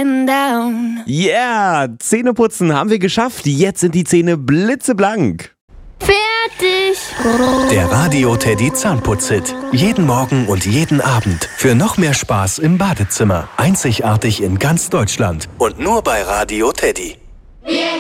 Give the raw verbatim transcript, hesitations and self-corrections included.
going down. Yeah, Zähneputzen haben wir geschafft. Jetzt sind die Zähne blitzeblank. Fertig. Der Radio Teddy Zahnputz-Hit. Jeden Morgen und jeden Abend. Für noch mehr Spaß im Badezimmer. Einzigartig in ganz Deutschland. Und nur bei Radio Teddy.